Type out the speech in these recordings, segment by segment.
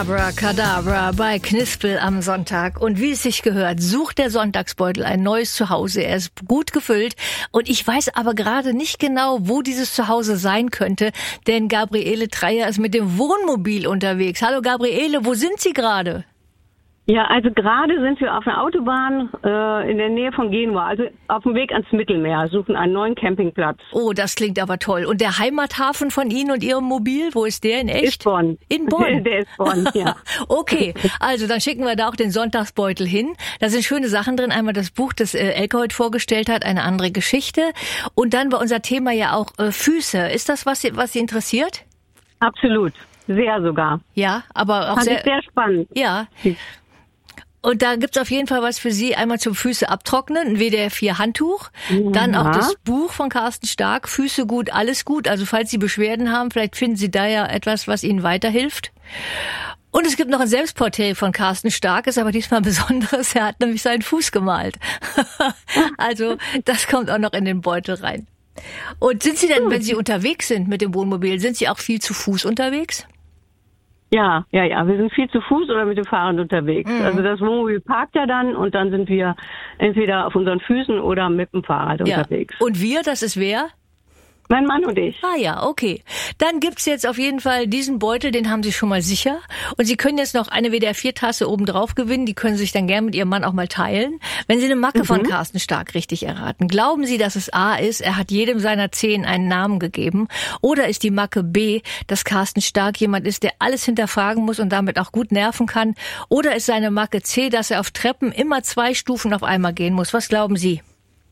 Abracadabra bei Knispel am Sonntag. Und wie es sich gehört, sucht der Sonntagsbeutel ein neues Zuhause. Er ist gut gefüllt und ich weiß aber gerade nicht genau, wo dieses Zuhause sein könnte, denn Gabriele Dreyer ist mit dem Wohnmobil unterwegs. Hallo Gabriele, wo sind Sie gerade? Ja, also gerade sind wir auf einer Autobahn in der Nähe von Genua, also auf dem Weg ans Mittelmeer, suchen einen neuen Campingplatz. Oh, das klingt aber toll. Und der Heimathafen von Ihnen und Ihrem Mobil, wo ist der in echt? Ist Bonn. In Bonn? Der ist Bonn, ja. Okay, also dann schicken wir da auch den Sonntagsbeutel hin. Da sind schöne Sachen drin. Einmal das Buch, das Elke heute vorgestellt hat, eine andere Geschichte. Und dann war unser Thema ja auch Füße. Ist das, was Sie interessiert? Absolut, sehr sogar. Ja, aber auch sehr spannend. Ja. Und da gibt's auf jeden Fall was für Sie. Einmal zum Füße abtrocknen, ein WDR-4-Handtuch. Dann auch das Buch von Carsten Stark, Füße gut, alles gut. Also falls Sie Beschwerden haben, vielleicht finden Sie da ja etwas, was Ihnen weiterhilft. Und es gibt noch ein Selbstporträt von Carsten Stark, ist aber diesmal Besonderes. Er hat nämlich seinen Fuß gemalt. Also das kommt auch noch in den Beutel rein. Und sind Sie denn, wenn Sie unterwegs sind mit dem Wohnmobil, sind Sie auch viel zu Fuß unterwegs? Ja. Wir sind viel zu Fuß oder mit dem Fahrrad unterwegs. Also das Wohnmobil parkt ja dann und dann sind wir entweder auf unseren Füßen oder mit dem Fahrrad unterwegs. Und wir, das ist wer? Mein Mann und ich. Ah ja, okay. Dann gibt's jetzt auf jeden Fall diesen Beutel, den haben Sie schon mal sicher. Und Sie können jetzt noch eine WDR-4-Tasse obendrauf gewinnen. Die können Sie sich dann gerne mit Ihrem Mann auch mal teilen. Wenn Sie eine Macke von Carsten Stark richtig erraten, glauben Sie, dass es A ist, er hat jedem seiner 10 einen Namen gegeben? Oder ist die Macke B, dass Carsten Stark jemand ist, der alles hinterfragen muss und damit auch gut nerven kann? Oder ist seine Macke C, dass er auf Treppen immer 2 Stufen auf einmal gehen muss? Was glauben Sie?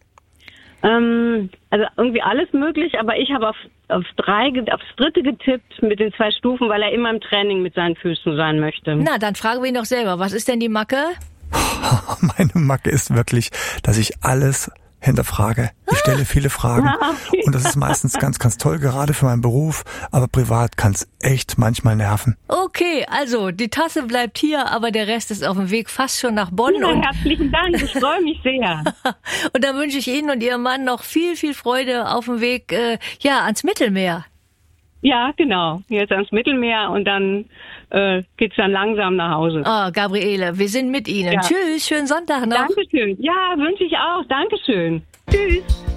Also irgendwie alles möglich, aber ich habe aufs dritte getippt mit den 2 Stufen, weil er immer im Training mit seinen Füßen sein möchte. Na, dann fragen wir ihn doch selber. Was ist denn die Macke? Meine Macke ist wirklich, dass ich alles hinterfrage. Ich stelle viele Fragen und das ist meistens ganz, ganz toll, gerade für meinen Beruf, aber privat kann es echt manchmal nerven. Okay, also die Tasse bleibt hier, aber der Rest ist auf dem Weg fast schon nach Bonn. Ja, herzlichen Dank, ich freue mich sehr. Und dann wünsche ich Ihnen und Ihrem Mann noch viel, viel Freude auf dem Weg ans Mittelmeer. Ja, genau. Jetzt ans Mittelmeer und dann geht's dann langsam nach Hause. Oh, Gabriele, wir sind mit Ihnen. Ja. Tschüss, schönen Sonntag noch. Dankeschön. Ja, wünsche ich auch. Dankeschön. Tschüss.